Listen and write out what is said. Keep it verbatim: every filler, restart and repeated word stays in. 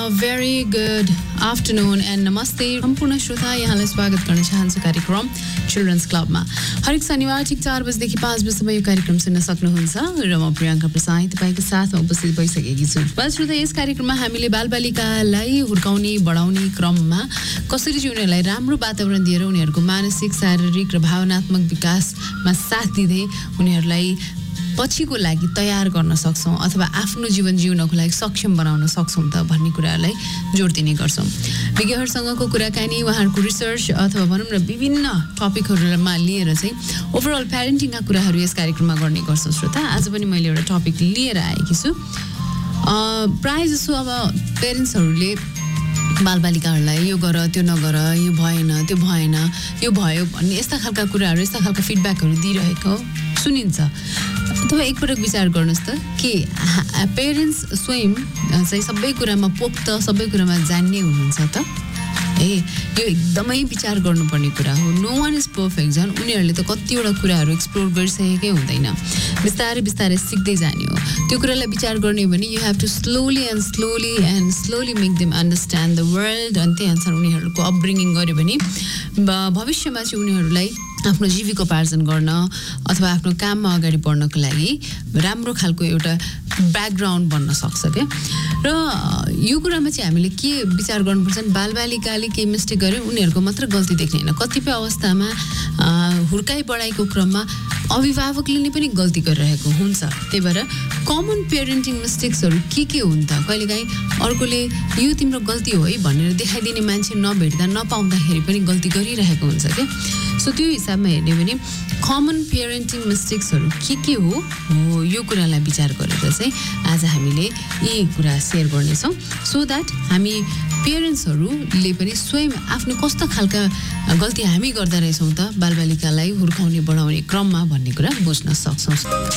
very good afternoon and namaste सम्पूर्ण श्रोता यहाँलाई स्वागत गर्न चाहन्छु कार्यक्रम चिल्ड्रन्स क्लबमा हरेक शनिबार ठीक चार बजेदेखि पाँच बजेसम्म यो कार्यक्रम सुन्न सक्नुहुन्छ र म प्रियङ्का प्रसाद तपाईको साथमा उपस्थित भइसकेकी छु। बस श्रोता यस कार्यक्रममा हामीले बालबालिकालाई हुर्काउने बढाउने क्रममा कसरी चाहिँ उनीहरूलाई राम्रो वातावरण दिएर उनीहरूको मानसिक शारीरिक र भावनात्मक विकासमा साथ दिँदै उनीहरूलाई पछिको लागि तयार गर्न सक्छौं अथवा आफ्नो जीवन जिउनको लागि सक्षम बनाउन सक्छौं त भन्ने कुरालाई जोड दिने गर्छौं। विज्ञहरूसँगको कुराकानी उहाँहरूको रिसर्च अथवा भनौं न विभिन्न टपिकहरुमा लिएर चाहिँ ओभरअल प्यारेन्टिङका कुराहरू यस कार्यक्रममा गर्ने गर्छौं। श्रोता आज पनि मैले एउटा टपिक लिएर आएकी छु। अ प्राय जसो अब पेरेन्ट्सहरुले बालबालिकाहरूलाई यो गर त्यो नगर यो भएन त्यो भएन यो भयो भन्ने यस्ता खालका कुराहरू यस्ता खालका फिडब्याकहरू दिइरहेको सुनिन्छ। अथवा एकपटक विचार गर्नुस् त के पेरेन्ट्स स्वयं चाहिँ सबै कुरामा पोख्त सबै कुरामा जान्ने हुनुहुन्छ त? ए यो एकदमै विचार गर्नुपर्ने कुरा हो। No one is perfect. झन् उनीहरूले त कतिवटा कुराहरू एक्सप्लोर गरिसकेकै हुँदैन, बिस्तारै बिस्तारै सिक्दै जाने हो। त्यो कुरालाई विचार गर्ने हो भने you have to slowly and slowly and slowly make them understand the world. अनि त्यही अनुसार उनीहरूको अपब्रिङिङ गर्यो भने भविष्यमा चाहिँ उनीहरूलाई आफ्नो जीविकोपार्जन गर्न अथवा आफ्नो काममा अगाडि बढ्नको लागि राम्रो खालको एउटा ब्याकग्राउन्ड बन्न सक्छ क्या। र यो कुरामा चाहिँ हामीले के विचार गर्नुपर्छ भने बालबालिकाले केही मिस्टेक गरे उनीहरूको मात्र गल्ती देख्ने होइन। कतिपय अवस्थामा हुर्काइ बढाइको क्रममा अभिभावकले नै पनि गल्ती गरिरहेको हुन्छ। त्यही भएर कमन पेरेन्टिङ मिस्टेक्सहरू के के हुन् त? कहिलेकाहीँ अर्कोले यो तिम्रो गल्ती हो है भनेर देखाइदिने मान्छे नभेट्दा नपाउँदाखेरि पनि गल्ती गरिरहेको हुन्छ क्या। सो त्यो हिसाबमा हेर्ने भने कमन पेरेन्टिङ मिस्टेक्सहरू के के हो हो यो कुरालाई विचार गरेर चाहिँ आज हामीले यी कुरा सेयर गर्नेछौँ सो द्याट हामी पेरेन्ट्सहरूले पनि स्वयं आफ्नो कस्तो खालका गल्ती हामी गर्दा रहेछौँ त बालबालिकालाई हुर्काउने बढाउने क्रममा भन्ने कुरा बुझ्न सक्छौँ।